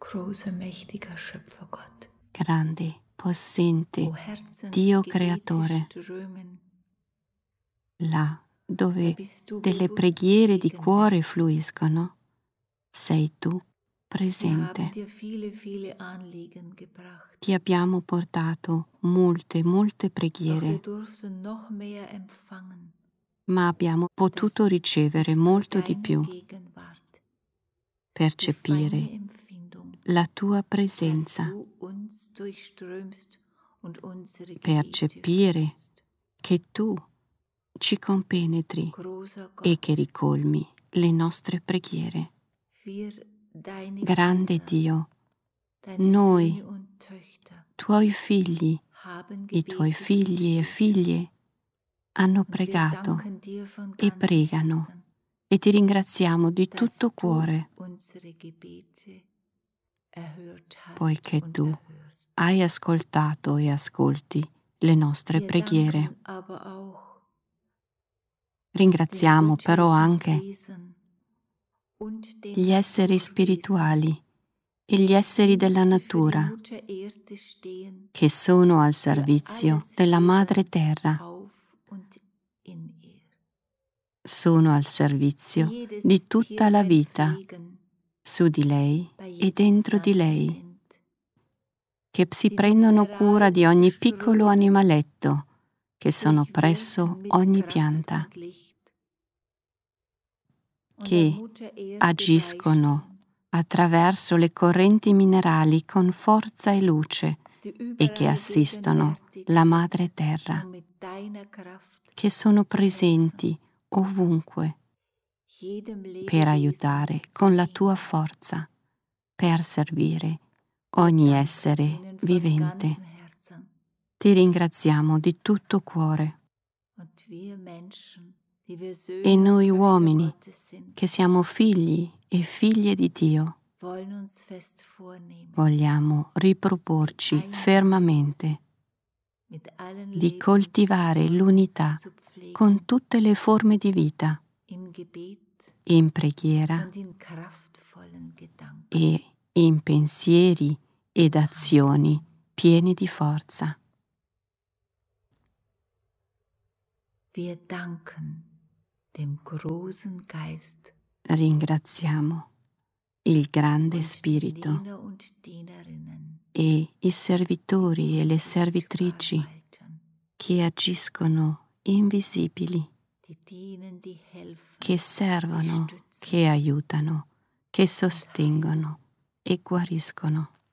großer, mächtiger Schöpfergott. Grande, possente O Dio Herzensgebete creatore, strömen, là da dove bist du delle bewusst preghiere di cuore gegenwärtig. fluiscono, sei tu Wir presente. haben dir viele, viele Anliegen gebracht. Ti abbiamo portato molte, molte Doch wir preghiere, durften noch mehr empfangen. ma abbiamo potuto Das ricevere ist nur molto di deine più, Gegenwart, die percepire feine Empfindung, la tua dass presenza, du uns durchströmst und unsere Gebete percepire führst. che tu ci compenetri Großer e che Gott, ricolmi le nostre preghiere. wir, deine Grande Kinder, Dio, deine noi, Söhne und Töchter, tuoi figli, haben i tuoi gebetet und figli e beten. figlie, hanno Und wir pregato danken dir von e ganzem pregano Herzen, e ti ringraziamo di tutto dass du cuore, unsere Gebete erhört hast poiché und tu erhörst. hai ascoltato e ascolti le nostre Wir preghiere. danken aber auch den Ringraziamo però göttlichen anche Wesen und den gli esseri Naturwesen, spirituali e die gli im esseri della Dienste für die natura Mutter Erde stehen, che sono al für servizio alles della Madre Leben Terra, auf und in ihr, sono al die servizio jedes di tutta la Tierlein vita pflegen, su di lei bei e jeder dentro di Pflanze lei, sind, che si die prendono cura di ogni piccolo Mineralströme animaletto che sono presso durchwirken mit ogni Kraft pianta, und Licht und der che Mutter Erde agiscono beistehen, attraverso le correnti minerali con forza e luce die e che überall assistono gegenwärtig la sind, Madre Terra, um mit deiner Kraft che sono zu helfen, presenti ovunque jedem per Lebewesen aiutare zu con la tua dienen. forza, per servire Wir ogni danken essere ihnen von vivente. ganzem Herzen. Ti ringraziamo di tutto cuore Und wir Menschen, die wir Söhne e und noi Töchter uomini, Gottes sind, che siamo figli e figlie di Dio, wollen uns fest vornehmen, vogliamo riproporci fermamente mit allen di coltivare Lebensformen l'unità zu pflegen, con tutte le forme di vita, im Gebet in preghiera und in kraftvollen Gedanken. e in pensieri ed azioni pieni di forza. Wir danken dem großen Geist Ringraziamo il grande und den Spirito Diener und Dienerinnen, e i servitori e le unsichtbar servitrici walten, che agiscono invisibili, die dienen, die helfen, che servono, stützen che aiutano, che sostengono e guariscono.